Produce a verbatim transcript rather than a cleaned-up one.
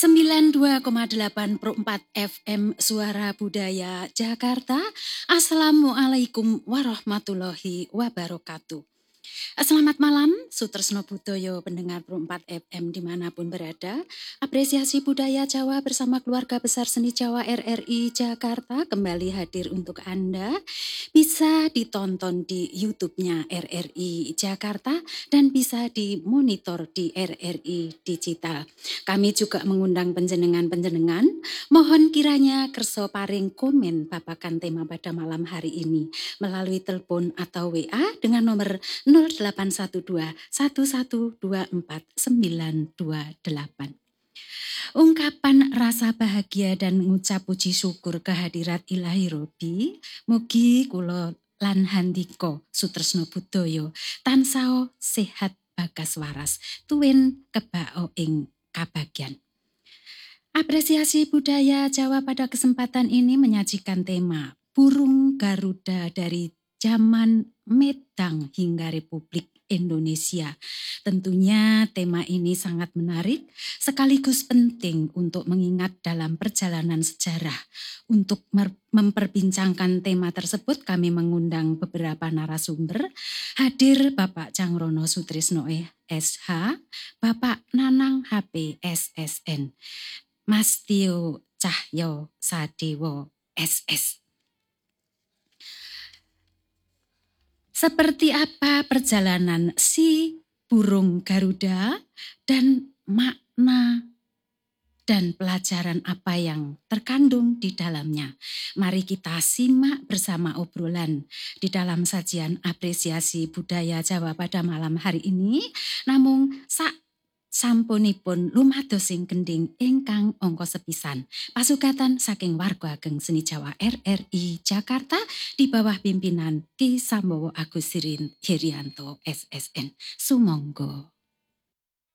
sembilan puluh dua koma delapan empat F M Suara Budaya Jakarta. Assalamualaikum warahmatullahi wabarakatuh. Selamat malam, Sutresno Budoyo, pendengar empat F M dimanapun berada. Apresiasi Budaya Jawa bersama keluarga besar seni Jawa R R I Jakarta kembali hadir untuk Anda. Bisa ditonton di YouTube-nya R R I Jakarta dan bisa dimonitor di R R I Digital. Kami juga mengundang penjenengan-penjenengan, mohon kiranya kerso paring komen babakan tema pada malam hari ini melalui telepon atau W A dengan nomor nol delapan satu dua satu satu dua empat sembilan dua delapan. Ungkapan rasa bahagia dan ngucap puji syukur kehadirat Ilahi Robi, mugi kula lan handika Sutresno Budoyo tansah sehat bagas waras tuwin kebao ing kabagyan. Apresiasi Budaya Jawa pada kesempatan ini menyajikan tema Burung Garuda dari Zaman Medang hingga Republik Indonesia. Tentunya tema ini sangat menarik, sekaligus penting untuk mengingat dalam perjalanan sejarah. Untuk memperbincangkan tema tersebut, kami mengundang beberapa narasumber. Hadir Bapak Cangrono Sutrisno S H, Bapak Nanang H P S S N, Mas Tio Cahyo Sadewo S S. Seperti apa perjalanan si burung Garuda dan makna dan pelajaran apa yang terkandung di dalamnya? Mari kita simak bersama obrolan di dalam sajian apresiasi budaya Jawa pada malam hari ini. Namun sak sampunipun lumados ing kending ingkang angka sepisan. Pasugatan saking warga ageng seni Jawa R R I Jakarta di bawah pimpinan Ki Sambowo Agus Sirin Herianto S S N. Sumangga.